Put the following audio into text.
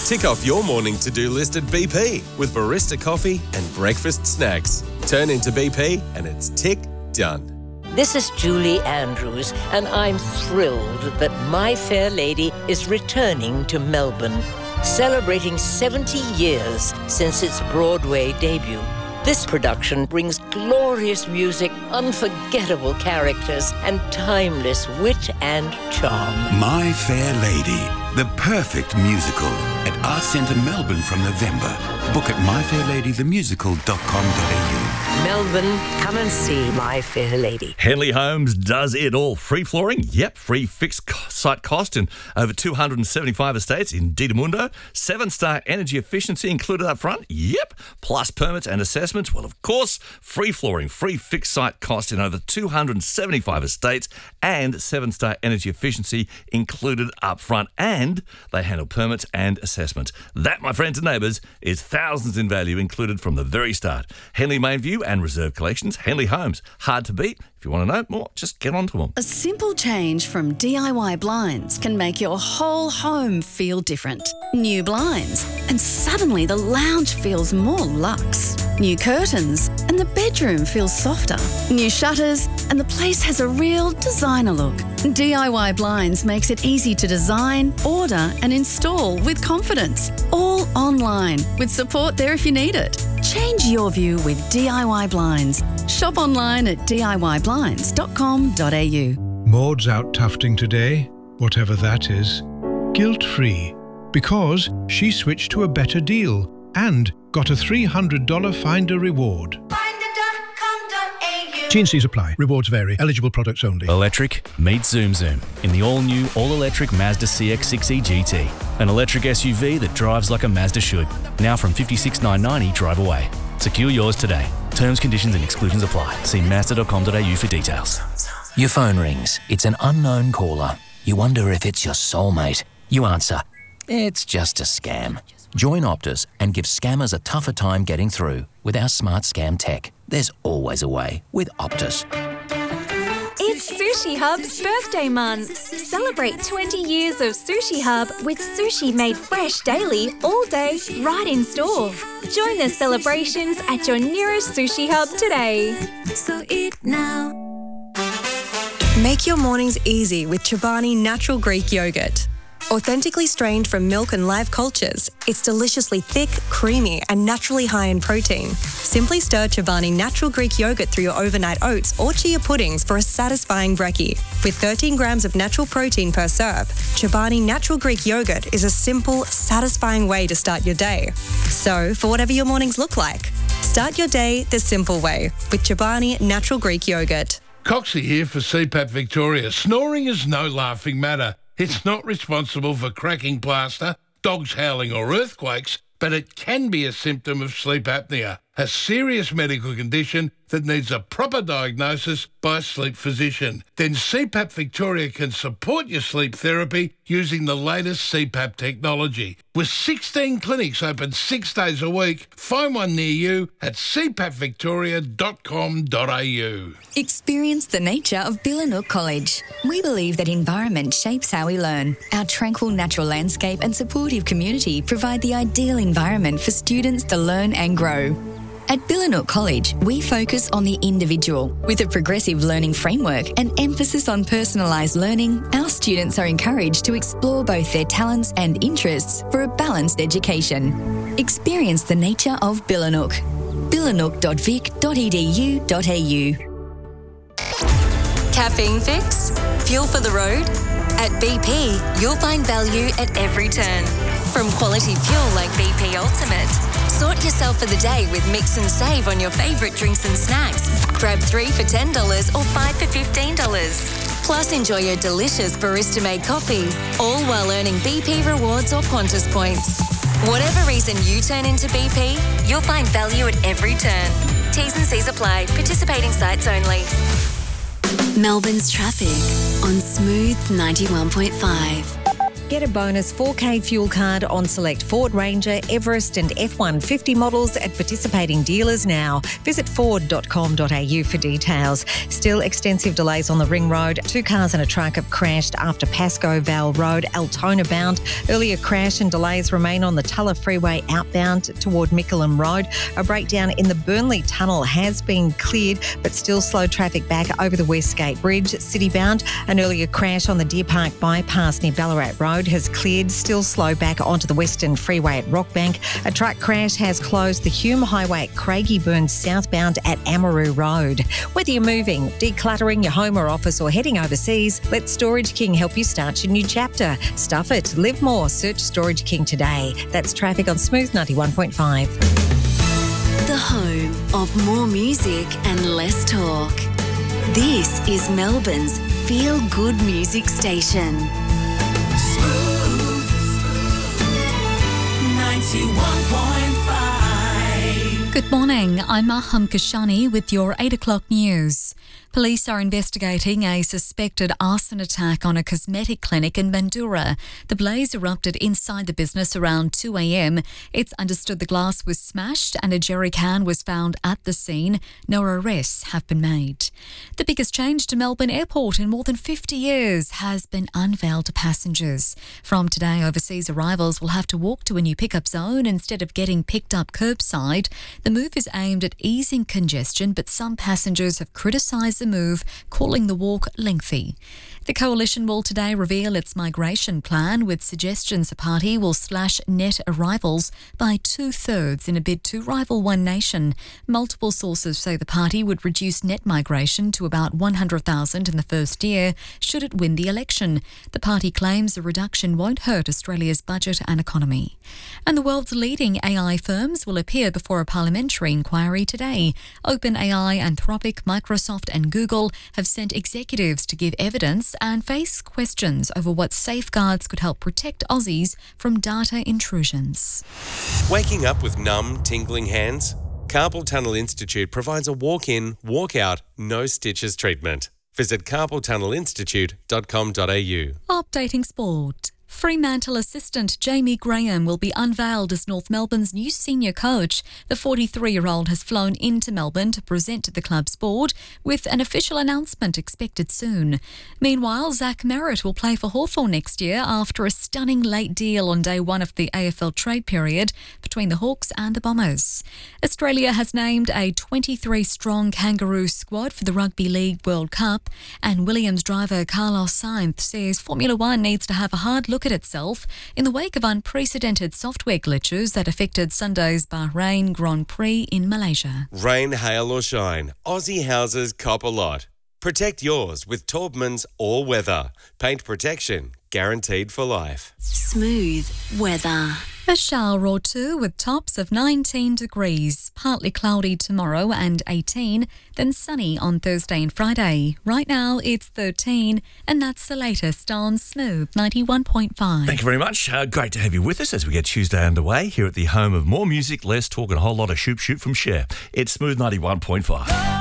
Tick off your morning to-do list at BP with barista coffee and breakfast snacks. Turn into BP and it's tick done. This is Julie Andrews, and I'm thrilled that My Fair Lady is returning to Melbourne, celebrating 70 years since its Broadway debut. This production brings glorious music, unforgettable characters, and timeless wit and charm. My Fair Lady, the perfect musical at Arts Centre Melbourne from November. Book at myfairladythemusical.com.au. Melbourne, come and see My Fair Lady. Henley Homes does it all. Free flooring? Yep. Free fixed site cost in over 275 estates in Didamundo. 7-star energy efficiency included up front? Yep. Plus permits and assessments? Well, of course. Free flooring, free fixed site cost in over 275 estates and 7-star energy efficiency included up front. And they handle permits and assessments. That, my friends and neighbours, is thousands in value included from the very start. Henley Mainview and Reserve Collections, Henley Homes. Hard to beat. If you want to know more, just get onto them. A simple change from DIY blinds can make your whole home feel different. New blinds, and suddenly the lounge feels more luxe. New curtains, and the bedroom feels softer. New shutters, and the place has a real designer look. DIY Blinds makes it easy to design, order, and install with confidence. All online, with support there if you need it. Change your view with DIY Blinds. Shop online at DIYblinds.com.au. Maud's out tufting today, whatever that is, guilt-free, because she switched to a better deal and got a $300 Finder reward. T&Cs apply. Rewards vary. Eligible products only. Electric meets Zoom Zoom in the all-new, all-electric Mazda CX-6e GT. An electric SUV that drives like a Mazda should. Now from $56,990 drive away. Secure yours today. Terms, conditions and exclusions apply. See Mazda.com.au for details. Your phone rings. It's an unknown caller. You wonder if it's your soulmate. You answer. It's just a scam. Join Optus and give scammers a tougher time getting through with our smart scam tech. There's always a way with Optus. It's Sushi Hub's birthday month. Celebrate 20 years of Sushi Hub with sushi made fresh daily, all day, right in store. Join the celebrations at your nearest Sushi Hub today. So eat now. Make your mornings easy with Chobani Natural Greek Yogurt. Authentically strained from milk and live cultures, it's deliciously thick, creamy and naturally high in protein. Simply stir Chobani Natural Greek Yogurt through your overnight oats or chia puddings for a satisfying brekkie. With 13 grams of natural protein per serve, Chobani Natural Greek Yogurt is a simple, satisfying way to start your day. So, for whatever your mornings look like, start your day the simple way with Chobani Natural Greek Yogurt. Coxie here for CPAP Victoria. Snoring is no laughing matter. It's not responsible for cracking plaster, dogs howling or earthquakes, but it can be a symptom of sleep apnea, a serious medical condition that needs a proper diagnosis by a sleep physician. Then CPAP Victoria can support your sleep therapy using the latest CPAP technology. With 16 clinics open 6 days a week, find one near you at cpapvictoria.com.au. Experience the nature of Billanook College. We believe that environment shapes how we learn. Our tranquil natural landscape and supportive community provide the ideal environment for students to learn and grow. At Billanook College, we focus on the individual. With a progressive learning framework and emphasis on personalised learning, our students are encouraged to explore both their talents and interests for a balanced education. Experience the nature of Billanook. billanook.vic.edu.au. Caffeine fix? Fuel for the road? At BP, you'll find value at every turn. From quality fuel like BP Ultimate. Sort yourself for the day with Mix and Save on your favourite drinks and snacks. Grab 3 for $10 or 5 for $15. Plus, enjoy your delicious barista-made coffee, all while earning BP rewards or Qantas points. Whatever reason you turn into BP, you'll find value at every turn. T's and C's apply. Participating sites only. Melbourne's traffic on Smooth 91.5. Get a bonus 4K fuel card on select Ford Ranger, Everest and F-150 models at participating dealers now. Visit ford.com.au for details. Still extensive delays on the Ring Road. 2 cars and a truck have crashed after Pascoe Vale Road, Altona bound. Earlier crash and delays remain on the Tulla Freeway outbound toward Mickleham Road. A breakdown in the Burnley Tunnel has been cleared, but still slow traffic back over the Westgate Bridge, city-bound. An earlier crash on the Deer Park bypass near Ballarat Road has cleared, still slow back onto the Western Freeway at Rockbank. A truck crash has closed the Hume Highway at Craigieburn southbound at Amaroo Road. Whether you're moving, decluttering your home or office or heading overseas, let Storage King help you start your new chapter. Stuff it, live more, search Storage King today. That's traffic on Smooth 91.5. The home of more music and less talk. This is Melbourne's Feel Good Music Station. Smooth 91.5. Good morning, I'm Maham Kashani with your 8 o'clock news. Police are investigating a suspected arson attack on a cosmetic clinic in Mandurah. The blaze erupted inside the business around 2 a.m. It's understood the glass was smashed and a jerry can was found at the scene. No arrests have been made. The biggest change to Melbourne Airport in more than 50 years has been unveiled to passengers. From today, overseas arrivals will have to walk to a new pickup zone instead of getting picked up curbside. The move is aimed at easing congestion, but some passengers have criticised the move, calling the walk lengthy. The Coalition will today reveal its migration plan, with suggestions the party will slash net arrivals by 2/3 in a bid to rival One Nation. Multiple sources say the party would reduce net migration to about 100,000 in the first year should it win the election. The party claims the reduction won't hurt Australia's budget and economy. And the world's leading AI firms will appear before a parliamentary inquiry today. OpenAI, Anthropic, Microsoft and Google have sent executives to give evidence and face questions over what safeguards could help protect Aussies from data intrusions. Waking up with numb, tingling hands? Carpal Tunnel Institute provides a walk-in, walk-out, no stitches treatment. Visit carpaltunnelinstitute.com.au. Updating sport. Fremantle assistant Jamie Graham will be unveiled as North Melbourne's new senior coach. The 43-year-old has flown into Melbourne to present to the club's board, with an official announcement expected soon. Meanwhile, Zach Merritt will play for Hawthorn next year after a stunning late deal on day one of the AFL trade period between the Hawks and the Bombers. Australia has named a 23-strong Kangaroo squad for the Rugby League World Cup, and Williams driver Carlos Sainz says Formula One needs to have a hard look at itself in the wake of unprecedented software glitches that affected Sunday's Bahrain Grand Prix in Malaysia. Rain, hail or shine, Aussie houses cop a lot. Protect yours with Taubman's All Weather. Paint protection guaranteed for life. Smooth weather. A shower or two with tops of 19 degrees. Partly cloudy tomorrow and 18, then sunny on Thursday and Friday. Right now it's 13, and that's the latest on Smooth 91.5. Thank you very much. Great to have you with us as we get Tuesday underway here at the home of more music, less talk and a whole lot of shoot from Cher. It's Smooth 91.5.